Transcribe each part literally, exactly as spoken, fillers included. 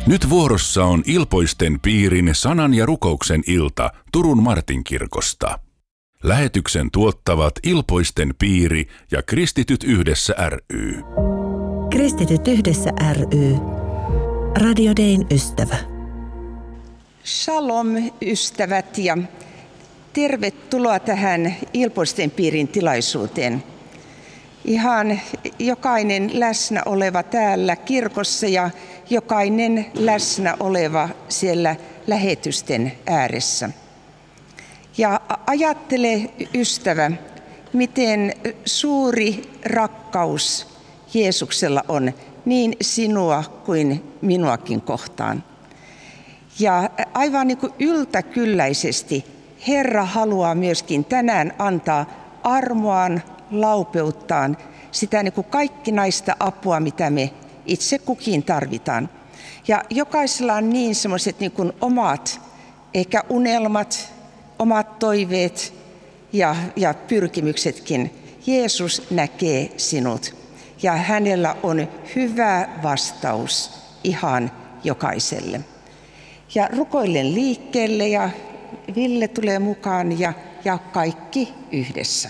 Nyt vuorossa on Ilpoisten piirin sanan ja rukouksen ilta Turun Martinkirkosta. Lähetyksen tuottavat Ilpoisten piiri ja Kristityt yhdessä ry. Kristityt yhdessä ry. Radio Dayn ystävä. Shalom ystävät ja tervetuloa tähän Ilpoisten piirin tilaisuuteen. Ihan jokainen läsnä oleva täällä kirkossa ja jokainen läsnä oleva siellä lähetysten ääressä. Ja ajattele ystävä, miten suuri rakkaus Jeesuksella on niin sinua kuin minuakin kohtaan. Ja aivan niin kuin yltäkylläisesti Herra haluaa myöskin tänään antaa armoaan, laupeuttaan, sitä niin kuin kaikkinaista apua, mitä me itse kukin tarvitaan. Ja jokaisella on niin semmoiset niin kuin omat ehkä unelmat, omat toiveet ja, ja pyrkimyksetkin. Jeesus näkee sinut ja hänellä on hyvä vastaus ihan jokaiselle. Ja rukoilen liikkeelle ja Ville tulee mukaan ja, ja kaikki yhdessä.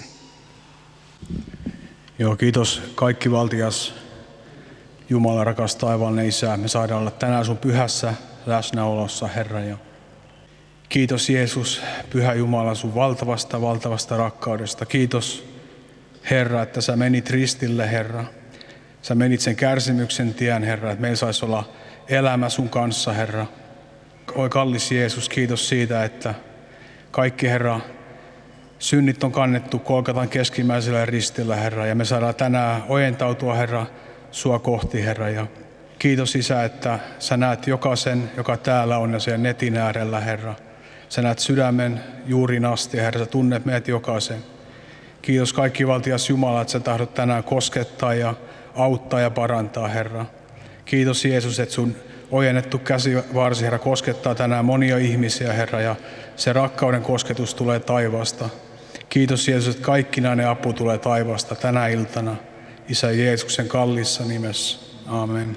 Joo, kiitos kaikki valtias Jumala, rakas taivaallinen Isä. Me saadaan olla tänään sun pyhässä läsnäolossa, Herra. Ja kiitos Jeesus, Pyhä Jumala, sun valtavasta, valtavasta rakkaudesta. Kiitos Herra, että sä menit ristille, Herra. Sä menit sen kärsimyksen tien, Herra, että meillä saisi olla elämä sun kanssa, Herra. Oi kallis Jeesus, kiitos siitä, että kaikki, Herra, synnit on kannettu Golgatan keskimmäisellä ristillä, Herra, ja me saadaan tänään ojentautua, Herra, sua kohti, Herra. Ja kiitos Isä, että sä näet jokaisen, joka täällä on ja siellä netin äärellä, Herra. Sä näet sydämen juurin asti, Herra, sä tunnet meidät jokaisen. Kiitos kaikki valtias Jumala, että sä tahdot tänään koskettaa ja auttaa ja parantaa, Herra. Kiitos Jeesus, että sun ojennettu käsivarsi, Herra, koskettaa tänään monia ihmisiä, Herra, ja se rakkauden kosketus tulee taivaasta. Kiitos Jeesus, että kaikkinainen apu tulee taivaasta tänä iltana. Isä Jeesuksen kallissa nimessä. Amen.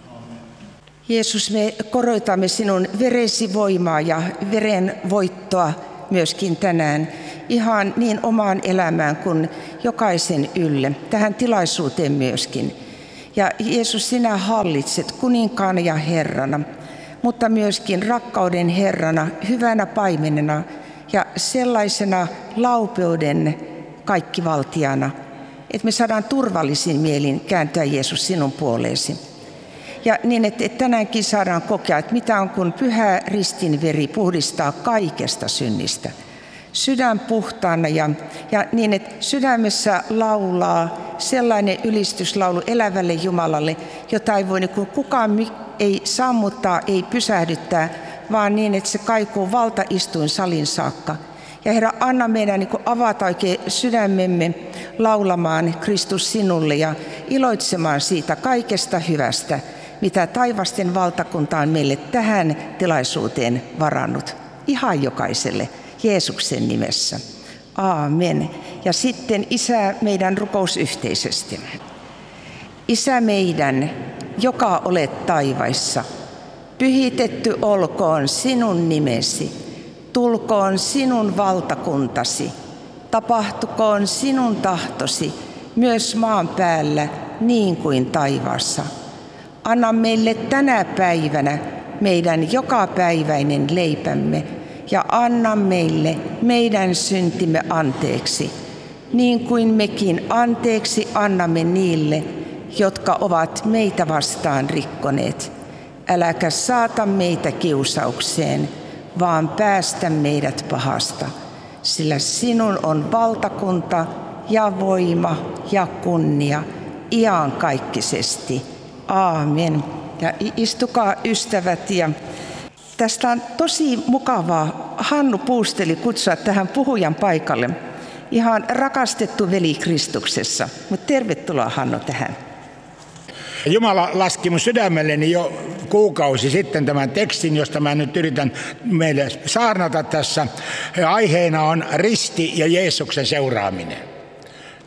Jeesus, me koroitamme sinun veresi voimaa ja veren voittoa myöskin tänään ihan niin omaan elämään kuin jokaisen ylle, tähän tilaisuuteen myöskin. Ja Jeesus, sinä hallitset kuninkaana ja Herrana, mutta myöskin rakkauden Herrana, hyvänä paimenena ja sellaisena laupeuden kaikkivaltiana, että me saadaan turvallisin mielin kääntyä Jeesus sinun puoleesi. Ja niin, että tänäänkin saadaan kokea, että mitä on kun pyhä ristin veri puhdistaa kaikesta synnistä. Sydän puhtaana ja, ja niin, että sydämessä laulaa sellainen ylistyslaulu elävälle Jumalalle, jota ei voi niin kuin kukaan ei sammuttaa, ei pysähdyttää, vaan niin, että se kaikuu valtaistuin salin saakka. Ja Herra, anna meidän niin kuin avata oikein sydämemme laulamaan Kristus sinulle ja iloitsemaan siitä kaikesta hyvästä, mitä taivasten valtakunta on meille tähän tilaisuuteen varannut. Ihan jokaiselle Jeesuksen nimessä. Aamen. Ja sitten Isä meidän rukousyhteisesti. Isä meidän, joka olet taivaissa, pyhitetty olkoon sinun nimesi. Tulkoon sinun valtakuntasi, tapahtukoon sinun tahtosi myös maan päällä niin kuin taivaassa. Anna meille tänä päivänä meidän jokapäiväinen leipämme ja anna meille meidän syntimme anteeksi, niin kuin mekin anteeksi annamme niille, jotka ovat meitä vastaan rikkoneet. Äläkä saata meitä kiusaukseen, vaan päästä meidät pahasta, sillä sinun on valtakunta ja voima ja kunnia iankaikkisesti. Aamen. Ja istukaa ystävät. Ja tästä on tosi mukavaa Hannu Puusteli kutsua tähän puhujan paikalle. Ihan rakastettu veli Kristuksessa. Mutta tervetuloa Hannu tähän. Jumala laski mun sydämelleni jo kuukausi sitten tämän tekstin, josta mä nyt yritän meille saarnata tässä. Aiheena on risti ja Jeesuksen seuraaminen.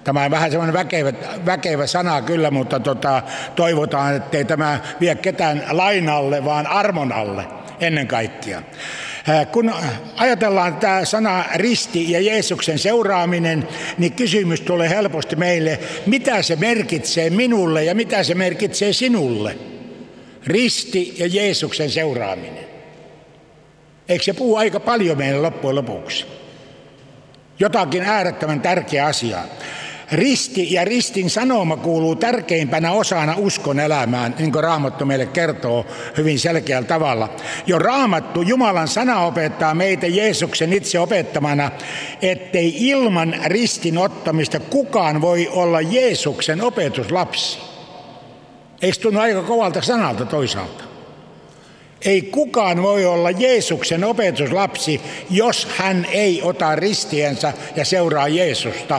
Tämä on vähän semmoinen väkevä, väkevä sana kyllä, mutta tota, toivotaan, ettei tämä vie ketään lainalle, vaan armon alle ennen kaikkea. Kun ajatellaan tämä sana risti ja Jeesuksen seuraaminen, niin kysymys tulee helposti meille, mitä se merkitsee minulle ja mitä se merkitsee sinulle. Risti ja Jeesuksen seuraaminen. Eikö se puhu aika paljon meille loppujen lopuksi? Jotakin äärettömän tärkeä asia. Risti ja ristin sanoma kuuluu tärkeimpänä osana uskon elämään, niin kuin Raamattu meille kertoo hyvin selkeällä tavalla. Jo Raamattu, Jumalan sana opettaa meitä Jeesuksen itse opettamana, ettei ilman ristin ottamista kukaan voi olla Jeesuksen opetuslapsi. Eikö tunnu aika kovalta sanalta toisaalta? Ei kukaan voi olla Jeesuksen opetuslapsi, jos hän ei ota ristiensä ja seuraa Jeesusta.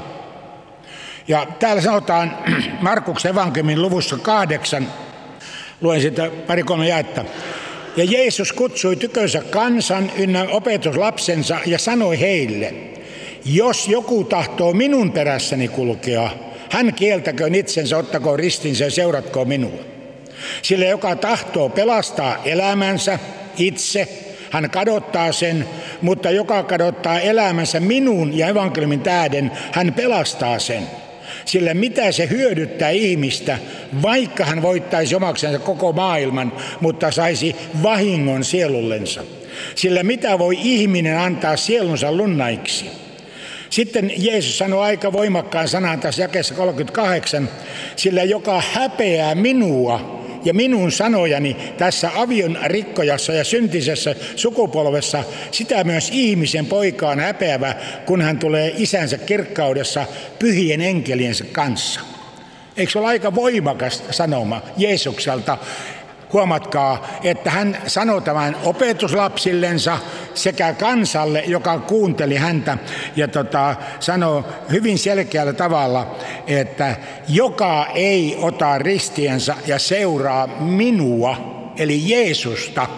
Ja täällä sanotaan Markuksen evankeliumin luvussa kahdeksan, luen sitä pari kolme jaetta. Ja Jeesus kutsui tykönsä kansan ynnä opetuslapsensa ja sanoi heille, jos joku tahtoo minun perässäni kulkea, hän kieltäköön itsensä, ottakoon ristinsä ja seuratkoon minua. Sillä joka tahtoo pelastaa elämänsä itse, hän kadottaa sen, mutta joka kadottaa elämänsä minun ja evankeliumin tähden, hän pelastaa sen. Sillä mitä se hyödyttää ihmistä, vaikka hän voittaisi omaksensa koko maailman, mutta saisi vahingon sielullensa. Sillä mitä voi ihminen antaa sielunsa lunnaiksi? Sitten Jeesus sanoi aika voimakkaan sanan tässä jakeessa kolmekymmentäkahdeksan, sillä joka häpeää minua ja minun sanojani tässä avion rikkojassa ja syntisessä sukupolvessa, sitä myös ihmisen poika on häpeävä, kun hän tulee isänsä kirkkaudessa pyhien enkeliensä kanssa. Eikö se ole aika voimakas sanoma Jeesukselta? Huomatkaa, että hän sanoi tämän opetuslapsillensa sekä kansalle, joka kuunteli häntä, ja tota, sanoi hyvin selkeällä tavalla, että joka ei ota ristiensä ja seuraa minua, eli Jeesusta.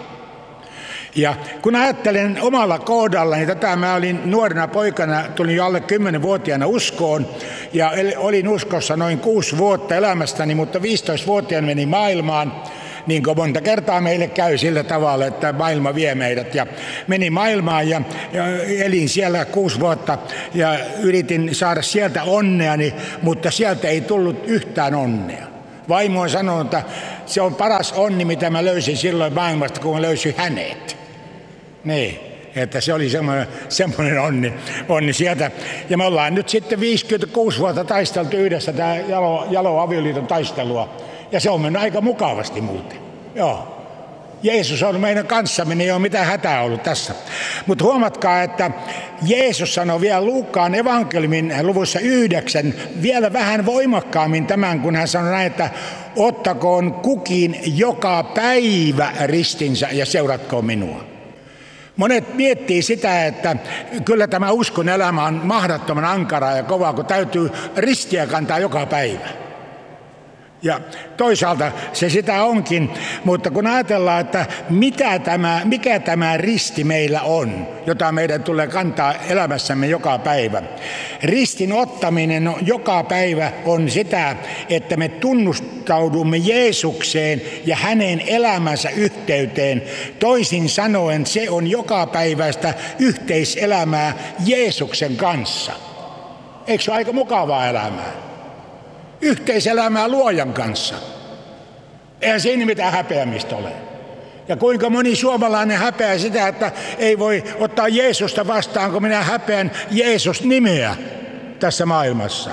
Ja kun ajattelen omalla kohdallani, tätä mä olin nuorena poikana, tulin jo alle kymmenvuotiaana uskoon, ja olin uskossa noin kuusi vuotta elämästäni, mutta viisitoistavuotiaana menin maailmaan. Niin kuin monta kertaa meille käy sillä tavalla, että maailma vie meidät. Ja menin maailmaan ja, ja elin siellä kuusi vuotta ja yritin saada sieltä onneani, mutta sieltä ei tullut yhtään onnea. Vaimo on sanonut, että se on paras onni, mitä mä löysin silloin maailmasta, kun mä löysin hänet. Niin, että se oli semmoinen, semmoinen onni, onni sieltä. Ja me ollaan nyt sitten viisikymmentäkuusi vuotta taisteltu yhdessä tämä jalo, jalo avioliiton taistelua. Ja se on mennyt aika mukavasti muuten. Joo. Jeesus on meidän kanssamme, niin ei ole mitään hätää ollut tässä. Mutta huomatkaa, että Jeesus sanoi vielä Luukkaan evankeliumin luvussa yhdeksän vielä vähän voimakkaammin tämän, kun hän sanoi näin, että ottakoon kukin joka päivä ristinsä ja seuratkoon minua. Monet miettii sitä, että kyllä tämä uskon elämä on mahdottoman ankaraa ja kovaa, kun täytyy ristiä kantaa joka päivä. Ja toisaalta se sitä onkin, mutta kun ajatellaan, että mitä tämä, mikä tämä risti meillä on, jota meidän tulee kantaa elämässämme joka päivä. Ristin ottaminen joka päivä on sitä, että me tunnustaudumme Jeesukseen ja hänen elämänsä yhteyteen. Toisin sanoen se on jokapäiväistä yhteiselämää Jeesuksen kanssa. Eikö se ole aika mukavaa elämää? Yhteiselämää Luojan kanssa. Eihän siinä mitään häpeämistä ole. Ja kuinka moni suomalainen häpeää sitä, että ei voi ottaa Jeesusta vastaan, kun minä häpeän Jeesus-nimeä tässä maailmassa.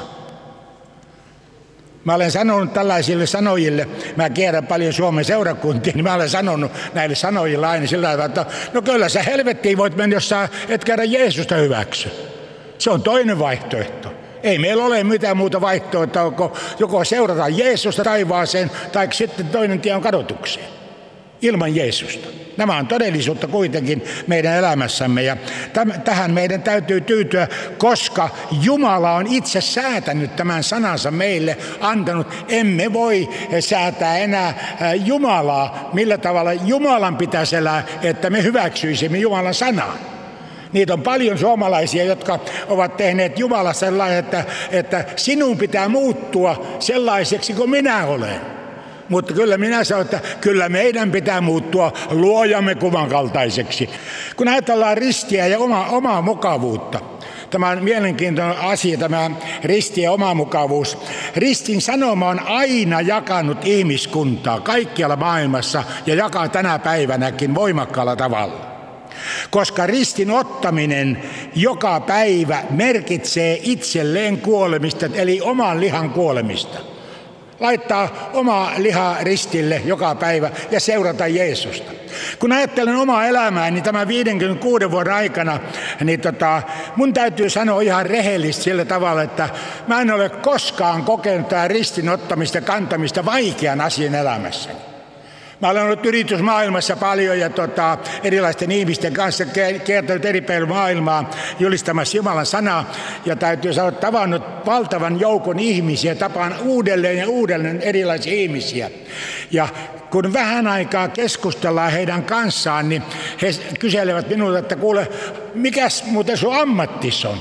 Mä olen sanonut tällaisille sanojille, mä kierrän paljon Suomen seurakuntia, niin mä olen sanonut näille sanojille aina sillä tavalla, että no kyllä sä helvettiin voit mennä, jos sä et käydä Jeesusta hyväksy. Se on toinen vaihtoehto. Ei meillä ole mitään muuta vaihtoehtoa, joko, joko seurata Jeesusta taivaaseen, tai sitten toinen tie on kadotukseen. Ilman Jeesusta. Nämä on todellisuutta kuitenkin meidän elämässämme, ja täm, tähän meidän täytyy tyytyä, koska Jumala on itse säätänyt tämän sanansa meille, antanut. Emme voi säätää enää Jumalaa, millä tavalla Jumalan pitäisi elää, että me hyväksyisimme Jumalan sanaa. Niitä on paljon suomalaisia, jotka ovat tehneet Jumalassa sellainen, että, että sinun pitää muuttua sellaiseksi kuin minä olen. Mutta kyllä minä sanon, että kyllä meidän pitää muuttua luojamme kuvan kaltaiseksi. Kun ajatellaan ristiä ja oma, omaa mukavuutta, tämä on mielenkiintoinen asia, tämä risti ja oma mukavuus. Ristin sanoma on aina jakanut ihmiskuntaa kaikkialla maailmassa ja jakaa tänä päivänäkin voimakkaalla tavalla. Koska ristin ottaminen joka päivä merkitsee itselleen kuolemista, eli oman lihan kuolemista. Laittaa oma liha ristille joka päivä ja seurata Jeesusta. Kun ajattelen omaa elämää, niin tämän viidenkymmenenkuuden vuoden aikana, niin tota, mun täytyy sanoa ihan rehellisesti sillä tavalla, että mä en ole koskaan kokenut tämän ristin ottamista ja kantamista vaikean asian elämässäni. Mä olen ollut yritysmaailmassa paljon ja tota, erilaisten ihmisten kanssa kiertänyt eri päivillä maailmaa julistamassa Jumalan sanaa. Ja täytyy sanoa, tavannut valtavan joukon ihmisiä, tapaan uudelleen ja uudelleen erilaisia ihmisiä. Ja kun vähän aikaa keskustellaan heidän kanssaan, niin he kyselevät minulta, että kuule, mikäs muuten sun ammattis on?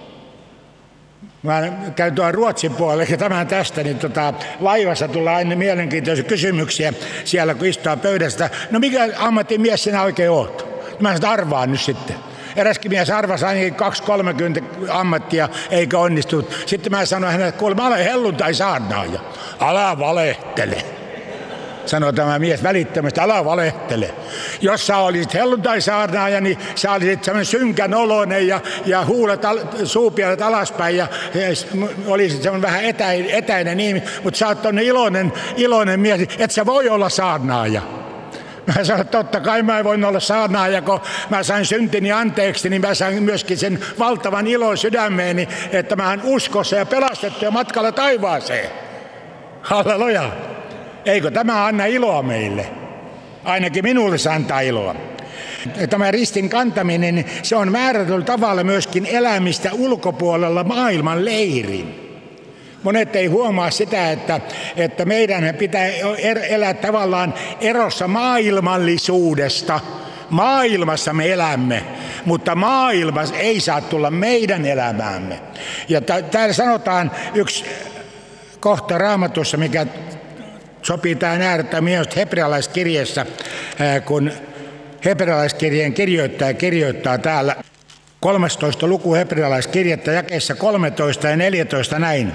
Mä käyn tuolla Ruotsin puolella, ja tämän tästä, niin tota, laivassa tulee aina mielenkiintoisia kysymyksiä siellä, kun istuu pöydästä. No mikä ammattimies sinä oikein oot? Mä sanoin, arvaan nyt sitten. Eräskin mies arvasi ainakin kaksi kolmekymmentä ammattia, eikä onnistunut. Sitten mä sanoin hänelle, että kuule, mä olen helluntai-saarnaaja. Älä valehtele. Sanoi tämä mies välittömästi, älä valehtele. Jos sä olisit helluntai-saarnaaja, niin sä olisit semmoinen synkän oloinen ja, ja huulet, al, suupielet alaspäin ja, ja olisit semmoinen vähän etäinen, etäinen ihminen. Mutta sä oot tommoinen iloinen, iloinen mies, et sä voi olla saarnaaja. Mä sanoin, että totta kai mä en voin olla saarnaaja, kun mä sain syntini anteeksi, niin mä sain myöskin sen valtavan ilon sydämeeni, että mä oon uskossa ja pelastettu ja matkalla taivaaseen. Halleluja. Eikö tämä anna iloa meille? Ainakin minulle se antaa iloa. Tämä ristin kantaminen, niin se on määrätyllä tavalla myöskin elämistä ulkopuolella maailman leirin. Monet ei huomaa sitä, että, että meidän pitää elää tavallaan erossa maailmallisuudesta. Maailmassa me elämme, mutta maailmassa ei saa tulla meidän elämäämme. Ja t- täällä sanotaan yksi kohta Raamatussa, mikä sopii tähän äärettömän miestä hebrealaiskirjeessä, kun hebrealaiskirjeen kirjoittaja kirjoittaa täällä kolmastoista luku hebrealaiskirjettä jakeessa kolmetoista ja neljätoista näin.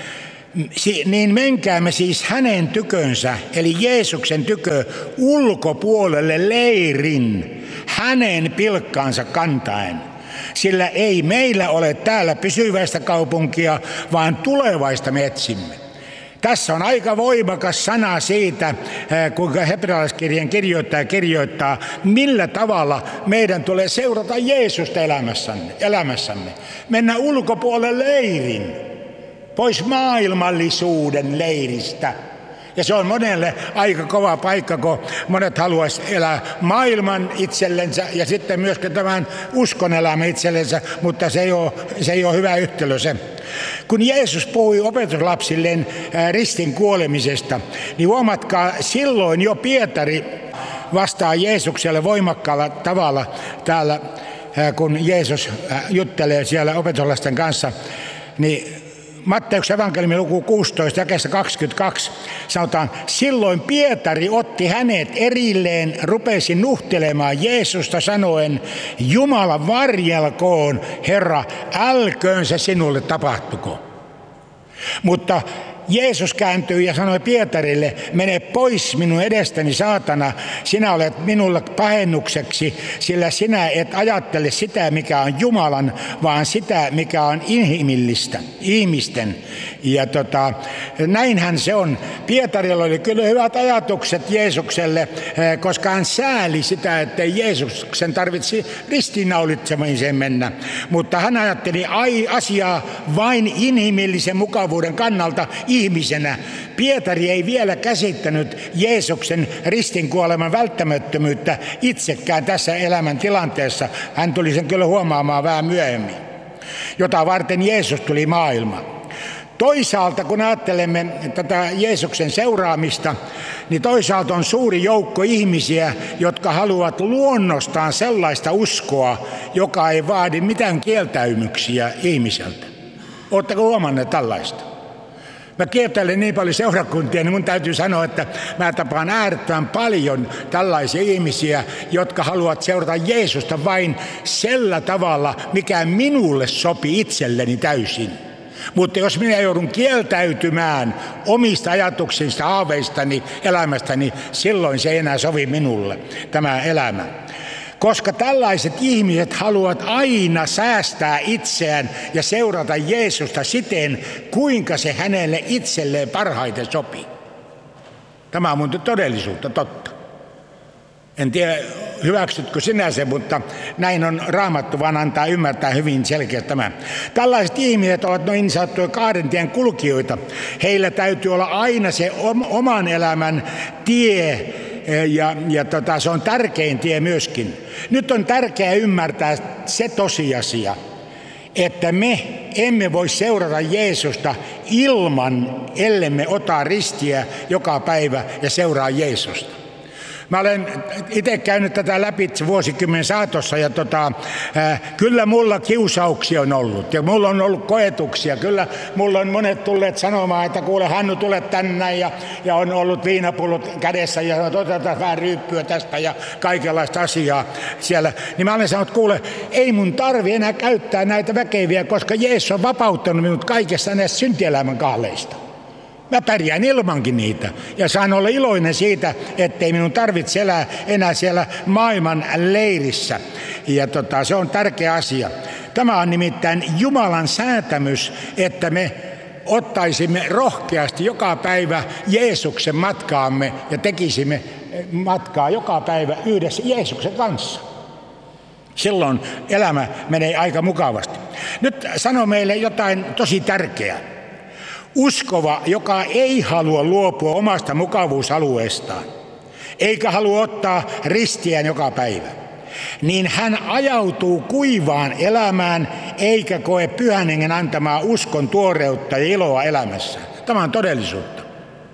Niin menkäämme siis hänen tykönsä, eli Jeesuksen tykö, ulkopuolelle leirin, hänen pilkkaansa kantaen. Sillä ei meillä ole täällä pysyväistä kaupunkia, vaan tulevaista me etsimme. Tässä on aika voimakas sana siitä, kuinka hebrealaiskirjeen kirjoittaja kirjoittaa, millä tavalla meidän tulee seurata Jeesusta elämässämme. elämässämme. Mennä ulkopuolelle leirin, pois maailmallisuuden leiristä. Ja se on monelle aika kova paikka, kun monet haluaisi elää maailman itsellensä ja sitten myöskin tämän uskon elämän itsellensä, mutta se ei ole, se ei ole hyvä yhtälö se. Kun Jeesus puhui opetuslapsilleen ristin kuolemisesta, niin huomatkaa, silloin jo Pietari vastaa Jeesukselle voimakkaalla tavalla täällä, kun Jeesus juttelee siellä opetuslasten kanssa, niin Matteuksen evankeliumin luku kuusitoista, jakeessa kaksikymmentäkaksi, sanotaan, silloin Pietari otti hänet erilleen, rupesi nuhtelemaan Jeesusta sanoen, Jumala varjelkoon, Herra, älköön se sinulle tapahtuko. Mutta Jeesus kääntyi ja sanoi Pietarille, mene pois minun edestäni saatana, sinä olet minulle pahennukseksi, sillä sinä et ajattele sitä, mikä on Jumalan, vaan sitä, mikä on inhimillistä, ihmisten. Ja tota, näinhän se on. Pietarilla oli kyllä hyvät ajatukset Jeesukselle, koska hän sääli sitä, ettei Jeesuksen tarvitsi ristiinnaulitsemiseen mennä. Mutta hän ajatteli ai, asiaa vain inhimillisen mukavuuden kannalta ihmisenä. Pietari ei vielä käsittänyt Jeesuksen ristinkuoleman välttämättömyyttä itsekään tässä elämän tilanteessa. Hän tuli sen kyllä huomaamaan vähän myöhemmin, jota varten Jeesus tuli maailmaan. Toisaalta kun ajattelemme tätä Jeesuksen seuraamista, niin toisaalta on suuri joukko ihmisiä, jotka haluavat luonnostaan sellaista uskoa, joka ei vaadi mitään kieltäymyksiä ihmiseltä. Oletteko huomanneet tällaista? Mä kiertelen niin paljon seurakuntia, niin mun täytyy sanoa, että mä tapaan äärettömän paljon tällaisia ihmisiä, jotka haluavat seurata Jeesusta vain sillä tavalla, mikä minulle sopii itselleni täysin. Mutta jos minä joudun kieltäytymään omista ajatuksista, haaveistani, elämästäni, silloin se ei enää sovi minulle, tämä elämä. Koska tällaiset ihmiset haluavat aina säästää itseään ja seurata Jeesusta siten, kuinka se hänelle itselleen parhaiten sopii. Tämä on muuten todellisuutta, totta. En tiedä, hyväksytkö sinä sen, mutta näin on Raamattu vaan antaa ymmärtää hyvin selkeästi tämä. Tällaiset ihmiset ovat noin sanottuja kahden tien kulkijoita. Heillä täytyy olla aina se oman elämän tie, ja, ja tota, se on tärkein tie myöskin. Nyt on tärkeää ymmärtää se tosiasia, että me emme voi seurata Jeesusta ilman, ellemme ota ristiä joka päivä ja seuraa Jeesusta. Mä olen itse käynyt tätä läpi vuosikymmenen saatossa ja tota, äh, kyllä mulla kiusauksia on ollut ja mulla on ollut koetuksia. Kyllä mulla on monet tulleet sanomaan, että kuule Hannu, tule tänne ja, ja on ollut viinapullot kädessä ja otetaan vähän ryyppyä tästä ja kaikenlaista asiaa siellä. Niin mä olen sanonut, että kuule, ei mun tarvi enää käyttää näitä väkeviä, koska Jeesus on vapauttanut minut kaikesta näistä syntielämän kahleista. Mä pärjään ilmankin niitä ja saan olla iloinen siitä, ettei minun tarvitse elää enää siellä maailman leirissä. Ja tota, se on tärkeä asia. Tämä on nimittäin Jumalan säätämys, että me ottaisimme rohkeasti joka päivä Jeesuksen matkaamme ja tekisimme matkaa joka päivä yhdessä Jeesuksen kanssa. Silloin elämä menee aika mukavasti. Nyt sano meille jotain tosi tärkeää. Uskova, joka ei halua luopua omasta mukavuusalueestaan, eikä halua ottaa ristiään joka päivä, niin hän ajautuu kuivaan elämään, eikä koe Pyhän Hengen antamaa uskon tuoreutta ja iloa elämässä. Tämä on todellisuutta.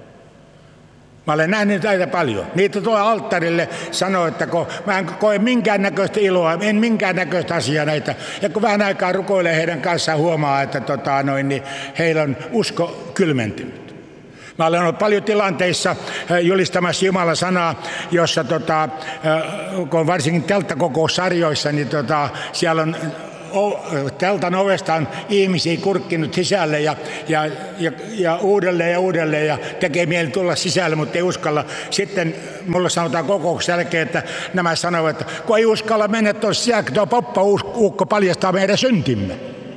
Mä olen nähnyt näitä paljon. Niitä tulee alttarille sanoo, että kun mä en koe minkäännäköistä iloa, en minkäännäköistä asiaa näitä. Ja kun vähän aikaa rukoilee heidän kanssaan, huomaa, että tota, noin, niin heillä on usko kylmentynyt. Mä olen ollut paljon tilanteissa julistamassa Jumalan sanaa, jossa tota, kun on varsinkin telttakokoussarjoissa, niin tota, siellä on teltan ovesta on ihmisiä kurkkinut sisälle ja, ja, ja, ja uudelleen ja uudelleen ja tekee mieli tulla sisälle, mutta ei uskalla. Sitten mulle sanotaan kokouksen jälkeen, että nämä sanovat, että kun ei uskalla mennä tuossa siellä, tuo poppa-ukko paljastaa meidän syntimme.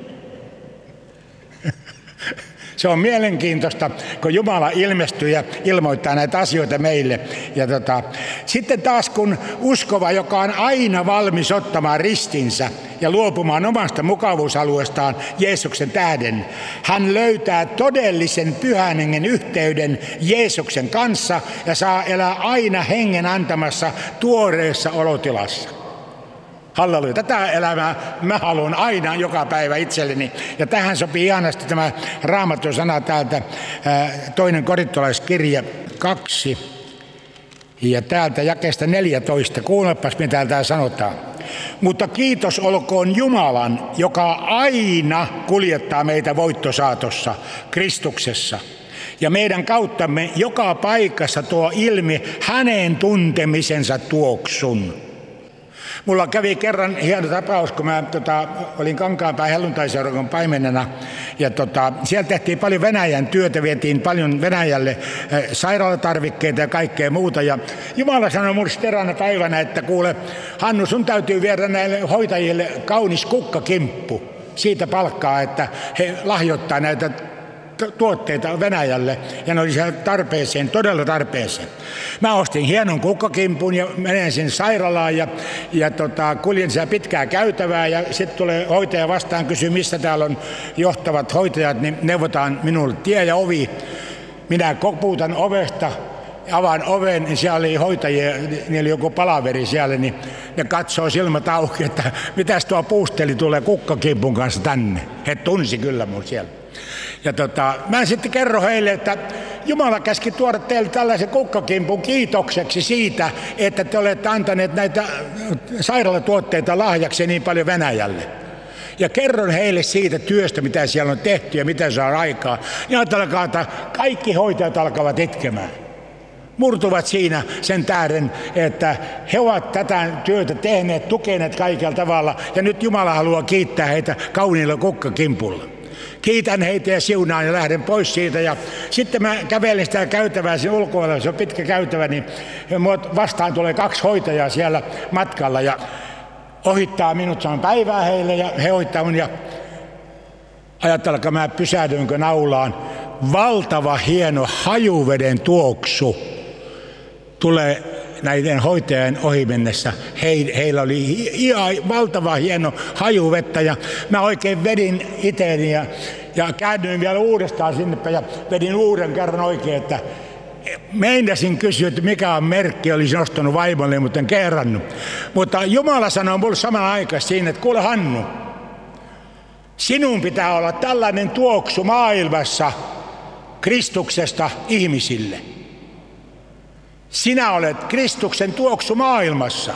Se on mielenkiintoista, kun Jumala ilmestyy ja ilmoittaa näitä asioita meille. Ja tota, sitten taas kun uskova, joka on aina valmis ottamaan ristinsä ja luopumaan omasta mukavuusalueestaan Jeesuksen tähden, hän löytää todellisen Pyhän Hengen yhteyden Jeesuksen kanssa ja saa elää aina Hengen antamassa tuoreessa olotilassa. Halleluja. Tätä elämää mä haluan aina joka päivä itselleni. Ja tähän sopii ihanasti tämä Raamatun sana täältä, toinen korintolaiskirja kaksi. Ja täältä jakeesta neljätoista. Kuulepas, mitä täältä sanotaan. Mutta kiitos olkoon Jumalan, joka aina kuljettaa meitä voittosaatossa Kristuksessa. Ja meidän kauttamme joka paikassa tuo ilmi hänen tuntemisensa tuoksun. Mulla kävi kerran hieno tapaus, kun mä tota, olin Kankaanpään helluntaiseurakunnan paimenena. Ja tota, siellä tehtiin paljon Venäjän työtä, vietiin paljon Venäjälle äh, sairaalatarvikkeita ja kaikkea muuta. Ja Jumala sanoi mulle eräänä päivänä, että kuule, Hannu, sun täytyy viedä näille hoitajille kaunis kukkakimppu. Siitä palkkaa, että he lahjoittaa näitä tuotteita Venäjälle, ja ne oli siellä tarpeeseen, todella tarpeeseen. Mä ostin hienon kukkakimpun ja menen sinne sairaalaan ja, ja tota, kuljen siellä pitkää käytävää ja sitten tulee hoitaja vastaan, kysyy missä täällä on johtavat hoitajat, niin neuvotaan minulle tie ja ovi. Minä kopuutan ovesta, avaan oven, niin siellä oli hoitajia, niillä oli joku palaveri siellä, niin ne katsoo silmät auki, että mitäs tuo puusteli tulee kukkakimpun kanssa tänne. He tunsi kyllä mun siellä. Ja tota, mä sitten kerron heille, että Jumala käski tuoda teille tällaisen kukkakimpun kiitokseksi siitä, että te olette antaneet näitä sairaalatuotteita lahjaksi niin paljon Venäjälle. Ja kerron heille siitä työstä, mitä siellä on tehty ja mitä saa aikaa. Ja ajatelkaa, että kaikki hoitajat alkavat itkemään. Murtuvat siinä sen tähden, että he ovat tätä työtä tehneet, tukeneet kaikella tavalla. Ja nyt Jumala haluaa kiittää heitä kauniilla kukkakimpulla. Kiitän heitä ja siunaan ja lähden pois siitä. Ja sitten mä kävelen sitä käytävää siinä ulkoilla, se on pitkä käytävä, niin vastaan tulee kaksi hoitajaa siellä matkalla ja ohittaa minut, sanon päivää heille ja he ohittaa mun ja ajattelkaa, mä pysähdyinkö naulaan. Valtava hieno hajuveden tuoksu tulee näiden hoitajien ohi mennessä. He, heillä oli ihan valtava hieno hajuvettä ja mä oikein vedin itseäni ja, ja käännyin vielä uudestaan sinne ja vedin uuden kerran oikein, että meinasin kysyä, että mikä on merkki, olisin ostanut vaimolle, mutta en kerrannut. Mutta Jumala sanoi mulle samalla aikaa siinä, että kuule Hannu, sinun pitää olla tällainen tuoksu maailmassa Kristuksesta ihmisille. Sinä olet Kristuksen tuoksu maailmassa.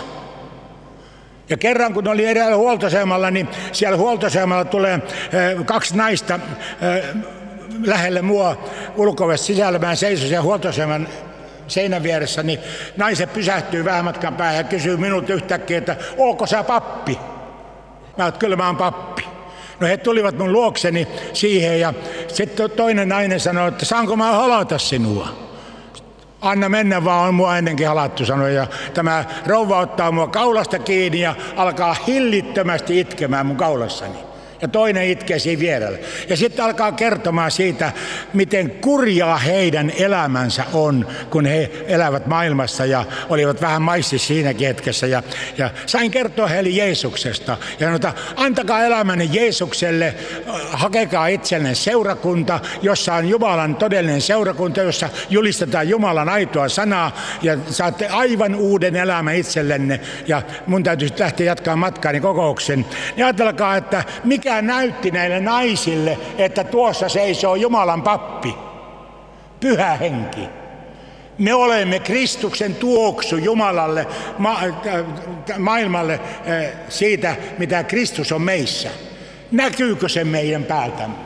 Ja kerran kun oli edellä huoltoasemalla, niin siellä huoltoasemalla tulee kaksi naista lähelle mua ulkovesta sisällä. Mä seisoin siellä huoltoaseman seinän vieressä, niin naiset pysähtyy vähän matkan päähän ja kysyy minulta yhtäkkiä, että ootko sä pappi? Mä oon, kyllä mä oon pappi. No he tulivat mun luokseni siihen ja sitten toinen nainen sanoi, että saanko mä halata sinua? Anna mennä vaan, on mua ennenkin halattu, sanoi. Ja tämä rouva ottaa mua kaulasta kiinni ja alkaa hillittömästi itkemään mun kaulassani. Ja toinen itkee siinä vierellä. Ja sitten alkaa kertomaan siitä, miten kurjaa heidän elämänsä on, kun he elävät maailmassa ja olivat vähän maississa siinäkin hetkessä. Ja, ja sain kertoa heille Jeesuksesta. Ja sanota, antakaa elämänne Jeesukselle, hakekaa itsellenne seurakunta, jossa on Jumalan todellinen seurakunta, jossa julistetaan Jumalan aitoa sanaa ja saatte aivan uuden elämän itsellenne. Ja mun täytyy lähteä jatkaa matkaani kokouksen. Ja ajatelkaa, että mikä näytti näille naisille, että tuossa seisoo Jumalan pappi, Pyhä Henki. Me olemme Kristuksen tuoksu Jumalalle, ma- maailmalle siitä, mitä Kristus on meissä. Näkyykö se meidän päältämme?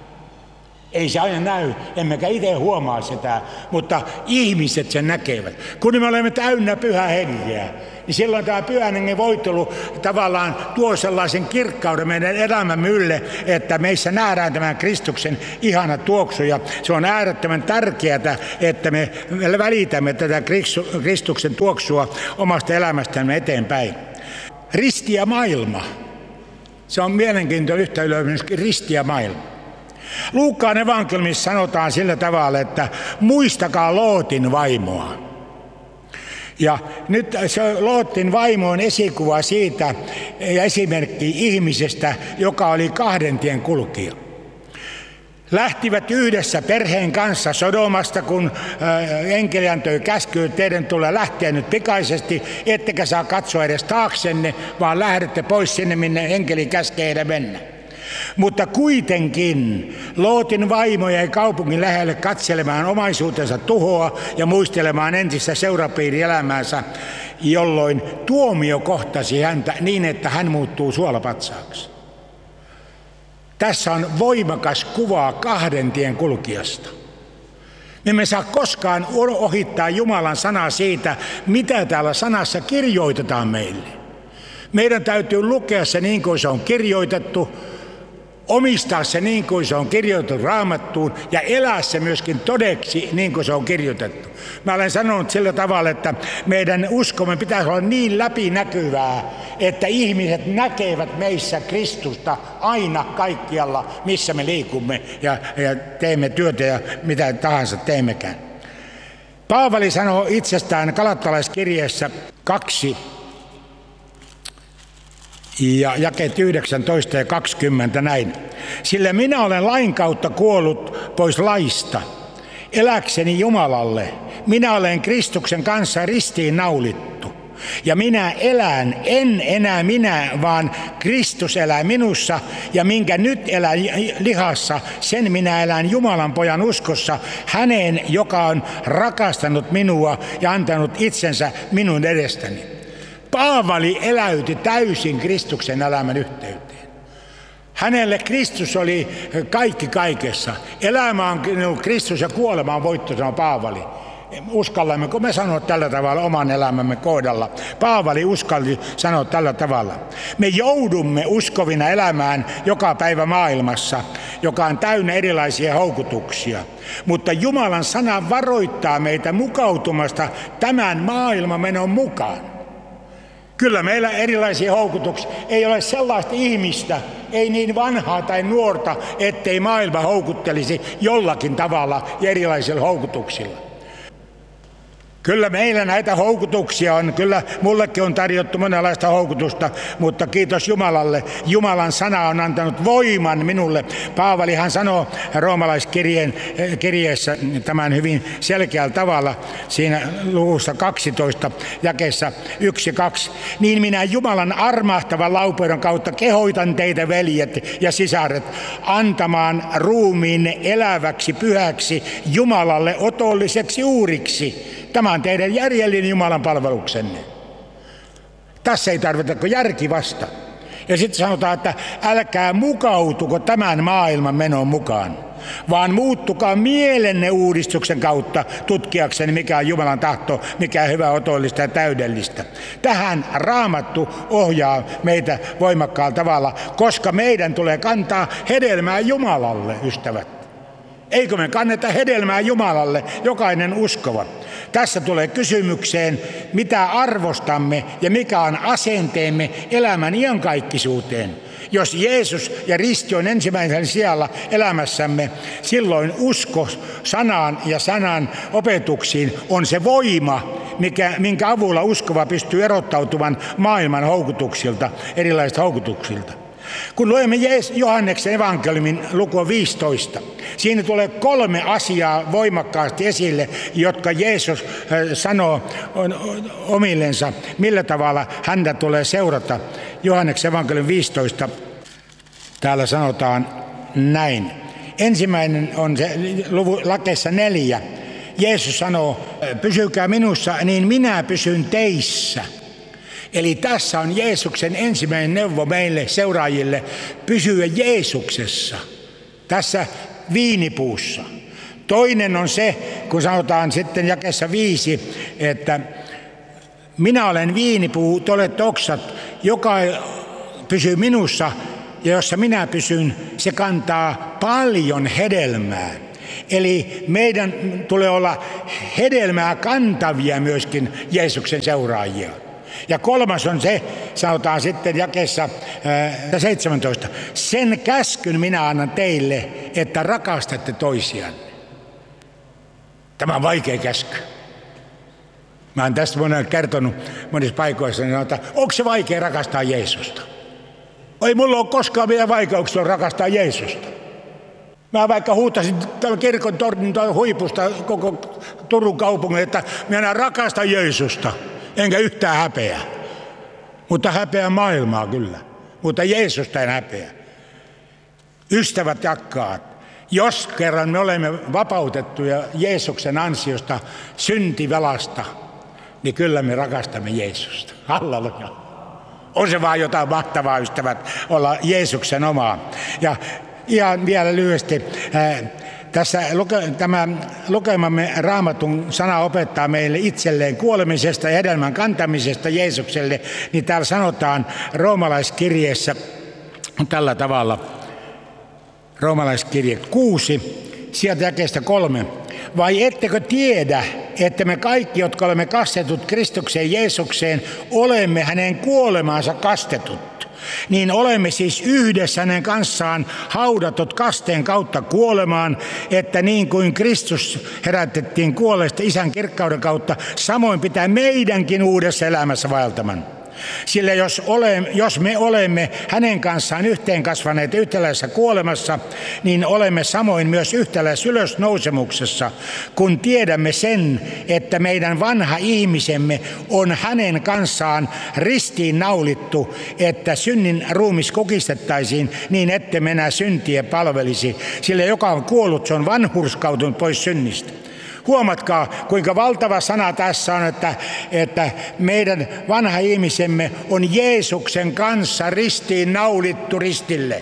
Ei se aina näy, emmekä itse huomaa sitä, mutta ihmiset sen näkevät. Kun me olemme täynnä Pyhää Henkeä, niin silloin tämä Pyhän Hengen voitelu tavallaan tuo sellaisen kirkkauden meidän elämämme ylle, että meissä nähdään tämän Kristuksen ihana tuoksu. Ja se on äärettömän tärkeää, että me välitämme tätä Kristuksen tuoksua omasta elämästämme eteenpäin. Risti ja maailma. Se on mielenkiintoinen yhtä ylös myöskin risti ja maailma. Luukkaan evankeliumissa sanotaan sillä tavalla, että muistakaa Lootin vaimoa. Ja nyt se Lootin vaimo on esikuva siitä ja esimerkki ihmisestä, joka oli kahden tien kulkija. Lähtivät yhdessä perheen kanssa Sodomasta, kun enkeli antoi käskyä, teidän tulee lähteä nyt pikaisesti, ettekä saa katsoa edes taaksenne, vaan lähdette pois sinne, minne enkeli käskee heidän mennä. Mutta kuitenkin Lootin vaimo jäi kaupungin lähelle katselemaan omaisuutensa tuhoa ja muistelemaan entistä seurapiirielämäänsä, jolloin tuomio kohtasi häntä niin, että hän muuttuu suolapatsaaksi. Tässä on voimakas kuva kahden tien kulkijasta. Me emme saa koskaan ohittaa Jumalan sanaa siitä, mitä täällä sanassa kirjoitetaan meille. Meidän täytyy lukea se niin kuin se on kirjoitettu, omistaa se niin kuin se on kirjoitettu Raamattuun ja elää se myöskin todeksi niin kuin se on kirjoitettu. Mä olen sanonut sillä tavalla, että meidän uskomme pitäisi olla niin läpinäkyvää, että ihmiset näkevät meissä Kristusta aina kaikkialla, missä me liikumme ja, ja teemme työtä ja mitä tahansa teemmekään. Paavali sanoo itsestään Galattalaiskirjeessä kaksi, ja jakeet yhdeksäntoista ja kaksikymmentä näin. Sillä minä olen lain kautta kuollut pois laista, eläkseni Jumalalle. Minä olen Kristuksen kanssa ristiin naulittu. Ja minä elän, en enää minä, vaan Kristus elää minussa, ja minkä nyt elän lihassa, sen minä elän Jumalan pojan uskossa, häneen, joka on rakastanut minua ja antanut itsensä minun edestäni. Paavali eläyti täysin Kristuksen elämän yhteyteen. Hänelle Kristus oli kaikki kaikessa. Elämä on Kristus ja kuolema on voitto, sanoi Paavali. Uskallammeko me sanoa tällä tavalla oman elämämme kohdalla? Paavali uskalli sanoa tällä tavalla. Me joudumme uskovina elämään joka päivä maailmassa, joka on täynnä erilaisia houkutuksia. Mutta Jumalan sana varoittaa meitä mukautumasta tämän maailman menon mukaan. Kyllä meillä erilaisia houkutuksia. Ei ole sellaista ihmistä, ei niin vanhaa tai nuorta, ettei maailma houkuttelisi jollakin tavalla ja erilaisilla houkutuksilla. Kyllä meillä näitä houkutuksia on, kyllä mullekin on tarjottu monenlaista houkutusta, mutta kiitos Jumalalle. Jumalan sana on antanut voiman minulle. Paavalihan sanoo roomalaiskirjeen kirjeessä tämän hyvin selkeällä tavalla siinä luvussa kaksitoista jakeessa yksi ja kaksi. Niin minä Jumalan armahtavan laupeuden kautta kehoitan teitä, veljet ja sisaret, antamaan ruumiinne eläväksi, pyhäksi, Jumalalle otolliseksi uhriksi. Tämä on teidän järjellinen Jumalan palveluksenne. Tässä ei tarvita kuin järki vasta. Ja sitten sanotaan, että älkää mukautuko tämän maailman menon mukaan, vaan muuttukaa mielenne uudistuksen kautta tutkiakseni, mikä on Jumalan tahto, mikä on hyvä, otollista ja täydellistä. Tähän Raamattu ohjaa meitä voimakkaalla tavalla, koska meidän tulee kantaa hedelmää Jumalalle, ystävät. Eikö me kanneta hedelmää Jumalalle, jokainen uskova? Tässä tulee kysymykseen, mitä arvostamme ja mikä on asenteemme elämän iankaikkisuuteen. Jos Jeesus ja risti on ensimmäisellä sijalla elämässämme, silloin usko sanaan ja sanan opetuksiin on se voima, mikä, minkä avulla uskova pystyy erottautumaan maailman houkutuksilta, erilaisista houkutuksilta. Kun luemme Johanneksen evankeliumin lukua viisitoista, siinä tulee kolme asiaa voimakkaasti esille, jotka Jeesus sanoo omillensa, millä tavalla häntä tulee seurata. Johanneksen evankeliumin viisitoista, täällä sanotaan näin. Ensimmäinen on se luvu lakeessa neljä. Jeesus sanoo, pysykää minussa, niin minä pysyn teissä. Eli tässä on Jeesuksen ensimmäinen neuvo meille seuraajille, pysyä Jeesuksessa, tässä viinipuussa. Toinen on se, kun sanotaan sitten jakeessa viisi, että minä olen viinipuu, te olette oksat, joka pysyy minussa ja jossa minä pysyn, se kantaa paljon hedelmää. Eli meidän tulee olla hedelmää kantavia myöskin Jeesuksen seuraajia. Ja kolmas on se, sanotaan sitten jakeessa ää, seitsemäntoista. Sen käskyn minä annan teille, että rakastatte toisianne. Tämä on vaikea käsky. Mä oon tästä monen kertonut monissa paikoissa, niin että onko se vaikea rakastaa Jeesusta? Ei mulla ole koskaan vielä vaikeuksia rakastaa Jeesusta. Mä vaikka huutasin tällä kirkon tornin huipusta koko Turun kaupungin, että minä rakastan Jeesusta. Enkä yhtään häpeä. Mutta häpeä maailmaa kyllä. Mutta Jeesusta en häpeä. Ystävät jakkaat, jos kerran me olemme vapautettuja Jeesuksen ansiosta syntivelasta, niin kyllä me rakastamme Jeesusta. Halleluja. On se vaan jotain mahtavaa, ystävät, olla Jeesuksen omaa. Ja ihan vielä lyhyesti. Ää, Tässä tämä lukemamme Raamatun sana opettaa meille itselleen kuolemisesta ja hedelmän kantamisesta Jeesukselle, niin täällä sanotaan roomalaiskirjeessä tällä tavalla, roomalaiskirje kuusi, sieltä jakeesta kolme. Vai ettekö tiedä, että me kaikki, jotka olemme kastetut Kristukseen Jeesukseen, olemme hänen kuolemaansa kastetut? Niin olemme siis yhdessä hänen kanssaan haudatut kasteen kautta kuolemaan, että niin kuin Kristus herätettiin kuolleista Isän kirkkauden kautta, samoin pitää meidänkin uudessa elämässä vaeltamaan. Sillä jos, olemme, jos me olemme hänen kanssaan yhteen kasvaneet yhtäläisessä kuolemassa, niin olemme samoin myös yhtäläisessä ylösnousemuksessa, kun tiedämme sen, että meidän vanha ihmisemme on hänen kanssaan ristiin naulittu, että synnin ruumis kukistettaisiin niin, ette enää syntiä palvelisi, sillä joka on kuollut, se on vanhurskautunut pois synnistä. Huomatkaa, kuinka valtava sana tässä on, että, että meidän vanha ihmisemme on Jeesuksen kanssa ristiin naulittu ristille.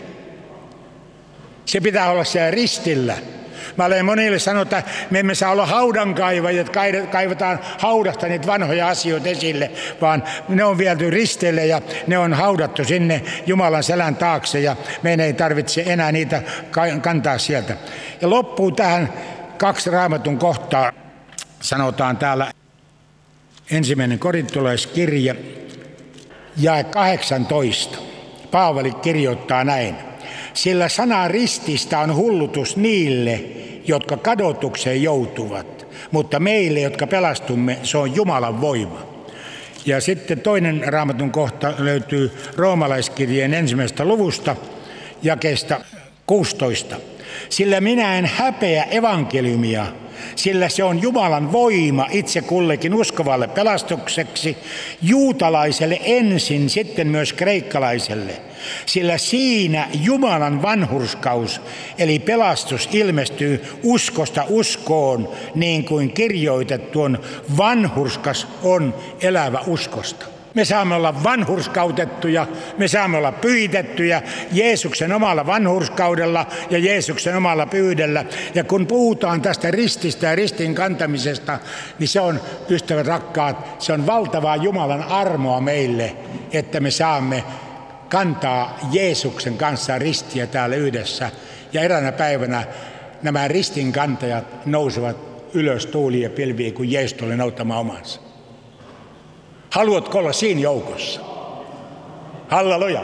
Se pitää olla siellä ristillä. Mä olen monille sanonut, että me emme saa olla haudankaivajia, että kaivataan haudasta niitä vanhoja asioita esille, vaan ne on viety ristille ja ne on haudattu sinne Jumalan selän taakse ja meidän ei tarvitse enää niitä kantaa sieltä. Ja loppuu tähän kaksi Raamatun kohtaa, sanotaan täällä ensimmäinen korintolaiskirja, jae kahdeksantoista. Paavali kirjoittaa näin. Sillä sana rististä on hullutus niille, jotka kadotukseen joutuvat, mutta meille, jotka pelastumme, se on Jumalan voima. Ja sitten toinen Raamatun kohta löytyy Roomalaiskirjeen ensimmäisestä luvusta, jakeesta kuusitoista. Sillä minä en häpeä evankeliumia, sillä se on Jumalan voima itse kullekin uskovalle pelastukseksi, juutalaiselle ensin, sitten myös kreikkalaiselle. Sillä siinä Jumalan vanhurskaus, eli pelastus, ilmestyy uskosta uskoon, niin kuin kirjoitettu on, vanhurskas on elävä uskosta. Me saamme olla vanhurskautettuja, me saamme olla pyhitettyjä Jeesuksen omalla vanhurskaudella ja Jeesuksen omalla pyydellä. Ja kun puhutaan tästä rististä ja ristin kantamisesta, niin se on, ystävät rakkaat, se on valtavaa Jumalan armoa meille, että me saamme kantaa Jeesuksen kanssa ristiä täällä yhdessä. Ja eräänä päivänä nämä ristinkantajat nousevat ylös tuuliin ja pilviin, kun Jeesus tuli nouttamaan omansa. Haluatko olla siinä joukossa? Halleluja.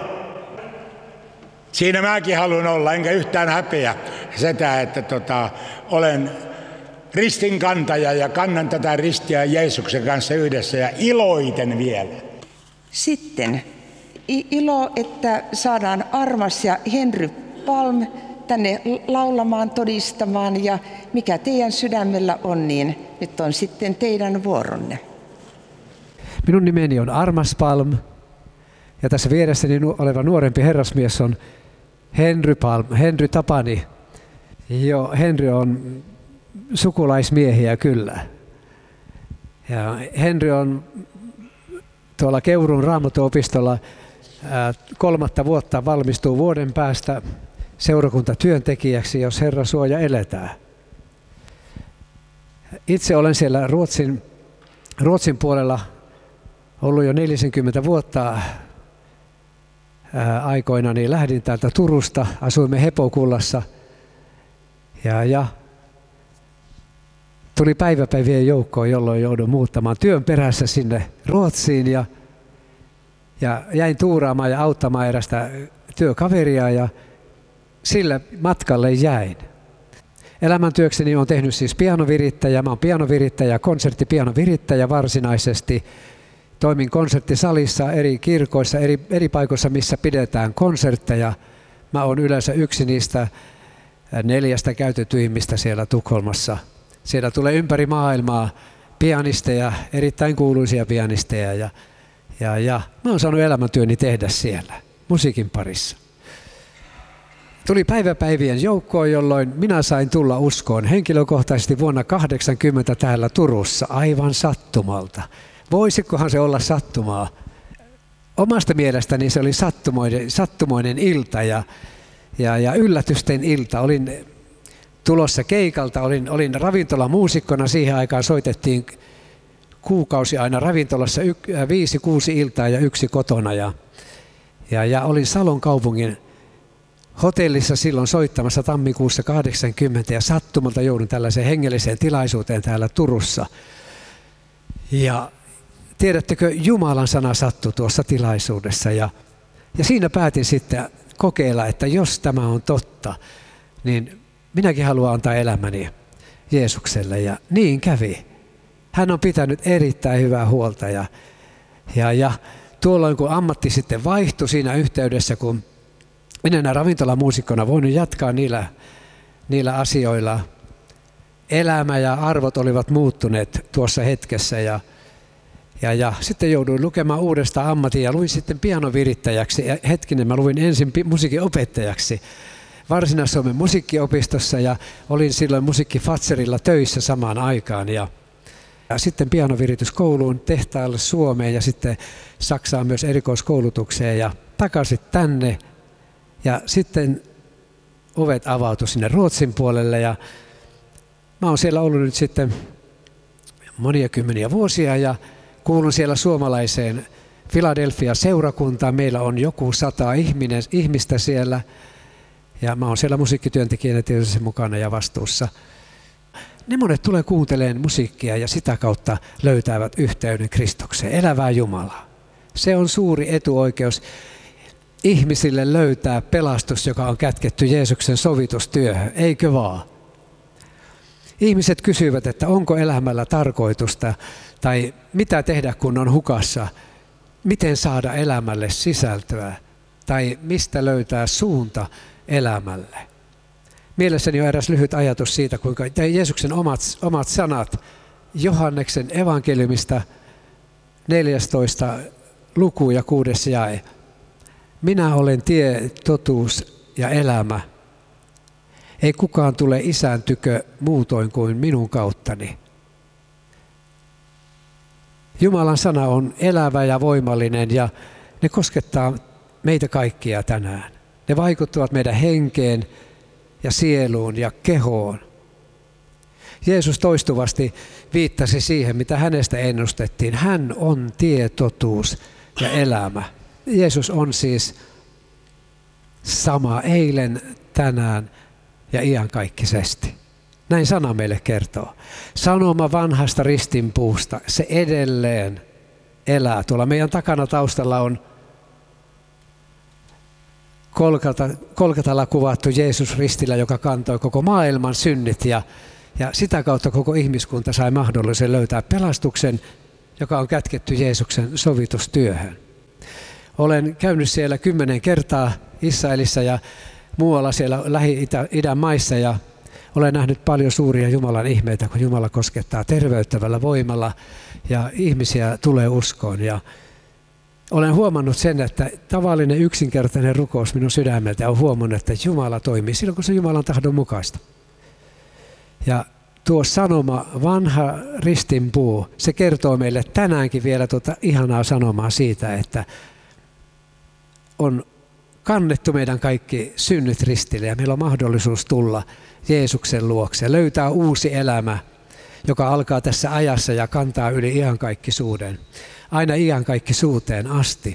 Siinä mäkin haluan olla, enkä yhtään häpeä sitä, että tota, olen ristinkantaja ja kannan tätä ristiä Jeesuksen kanssa yhdessä ja iloiten vielä. Sitten ilo, että saadaan Armas ja Henry Palm tänne laulamaan, todistamaan ja mikä teidän sydämellä on, niin nyt on sitten teidän vuoronne. Minun nimeni on Armas Palm ja tässä vieressäni oleva nuorempi herrasmies on Henry Palm, Henry Tapani. Jo, Henry on sukulaismiehiä kyllä. Ja Henry on tuolla Keuruun Raamattuopistolla ää, kolmatta vuotta valmistuu vuoden päästä seurakuntatyöntekijäksi, jos Herra suoja eletään. Itse olen siellä Ruotsin, Ruotsin puolella ollut jo neljäkymmentä vuotta ää, aikoina, niin lähdin täältä Turusta, asuimme Hepokullassa ja, ja tuli päiväpäivien joukkoon, jolloin joudun muuttamaan työn perässä sinne Ruotsiin ja, ja jäin tuuraamaan ja auttamaan erästä työkaveria ja sille matkalle jäin. Elämäntyökseni olen tehnyt siis pianovirittäjä, mä oon pianovirittäjä, konserttipianovirittäjä varsinaisesti. Toimin konserttisalissa eri kirkoissa, eri, eri paikoissa, missä pidetään konsertteja. Mä oon yleensä yksi niistä neljästä käytetyimmistä siellä Tukholmassa. Siellä tulee ympäri maailmaa pianisteja, erittäin kuuluisia pianisteja ja, ja, ja mä oon saanut elämäntyöni tehdä siellä musiikin parissa. Tuli päiväpäivien joukkoon, jolloin minä sain tulla uskoon henkilökohtaisesti vuonna kahdeksankymmentä täällä Turussa aivan sattumalta. Voisikohan se olla sattumaa? Omasta mielestäni se oli sattumoinen, sattumoinen ilta ja, ja, ja yllätysten ilta. Olin tulossa keikalta, olin, olin ravintolamuusikkona, siihen aikaan soitettiin kuukausi aina ravintolassa y, viisi, kuusi iltaa ja yksi kotona. Ja, ja, ja olin Salon kaupungin hotellissa silloin soittamassa tammikuussa kahdeksankymmentä ja sattumalta joudun tällaiseen hengelliseen tilaisuuteen täällä Turussa. Ja tiedättekö, Jumalan sana sattui tuossa tilaisuudessa ja, ja siinä päätin sitten kokeilla, että jos tämä on totta, niin minäkin haluan antaa elämäni Jeesukselle ja niin kävi. Hän on pitänyt erittäin hyvää huolta ja, ja, ja tuolloin kun ammatti sitten vaihtui siinä yhteydessä, kun en enää ravintolamuusikkona voinut jatkaa niillä, niillä asioilla, elämä ja arvot olivat muuttuneet tuossa hetkessä ja, ja, ja sitten jouduin lukemaan uudestaan ammatin ja luin sitten pianovirittäjäksi ja hetkinen mä luin ensin musiikin opettajaksi Varsinais-Suomen musiikkiopistossa ja olin silloin musiikkifatserilla töissä samaan aikaan ja, ja sitten pianovirityskouluun tehtaalle Suomeen ja sitten Saksaan myös erikoiskoulutukseen ja takaisin tänne ja sitten ovet avautui sinne Ruotsin puolelle ja mä oon siellä ollut nyt sitten monia kymmeniä vuosia ja kuulun siellä suomalaiseen Philadelphia-seurakuntaan. Meillä on joku sata ihminen, ihmistä siellä ja mä oon siellä musiikkityöntekijänä tietysti mukana ja vastuussa. Ne monet tulee kuuntelemaan musiikkia ja sitä kautta löytävät yhteyden Kristukseen, elävää Jumalaa. Se on suuri etuoikeus ihmisille löytää pelastus, joka on kätketty Jeesuksen sovitustyöhön, eikö vaan? Ihmiset kysyvät, että onko elämällä tarkoitusta tai mitä tehdä, kun on hukassa, miten saada elämälle sisältöä tai mistä löytää suunta elämälle. Mielessäni on eräs lyhyt ajatus siitä, kuinka Jeesuksen omat, omat sanat Johanneksen evankeliumista neljästoista luku ja kuudes jae. Minä olen tie, totuus ja elämä. Ei kukaan tule Isän tykö muutoin kuin minun kauttani. Jumalan sana on elävä ja voimallinen ja ne koskettaa meitä kaikkia tänään. Ne vaikuttavat meidän henkeen ja sieluun ja kehoon. Jeesus toistuvasti viittasi siihen, mitä hänestä ennustettiin. Hän on tie, totuus ja elämä. Jeesus on siis sama eilen, tänään ja iankaikkisesti. Näin sana meille kertoo. Sanoma vanhasta ristinpuusta, se edelleen elää. Tuolla meidän takana taustalla on Kolkata, Kolkatalla kuvattu Jeesus ristillä, joka kantoi koko maailman synnit ja, ja sitä kautta koko ihmiskunta sai mahdollisen löytää pelastuksen, joka on kätketty Jeesuksen sovitustyöhön. Olen käynyt siellä kymmenen kertaa Israelissa ja muualla siellä Lähi-idän maissa ja olen nähnyt paljon suuria Jumalan ihmeitä, kun Jumala koskettaa terveyttävällä voimalla ja ihmisiä tulee uskoon. Ja olen huomannut sen, että tavallinen yksinkertainen rukous minun sydämeltä on huomannut, että Jumala toimii silloin, kun se Jumalan tahdon mukaista. Ja tuo sanoma, vanha ristinpuu, se kertoo meille tänäänkin vielä tuota ihanaa sanomaa siitä, että on kannettu meidän kaikki synnit ristille ja meillä on mahdollisuus tulla Jeesuksen luokse ja löytää uusi elämä, joka alkaa tässä ajassa ja kantaa yli iankaikkisuuden, aina iankaikkisuuteen asti.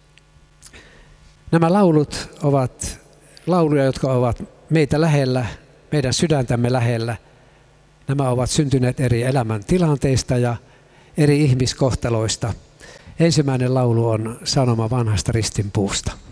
Nämä laulut ovat lauluja, jotka ovat meitä lähellä, meidän sydäntämme lähellä. Nämä ovat syntyneet eri elämän tilanteista ja eri ihmiskohtaloista. Ensimmäinen laulu on sanoma vanhasta ristinpuusta.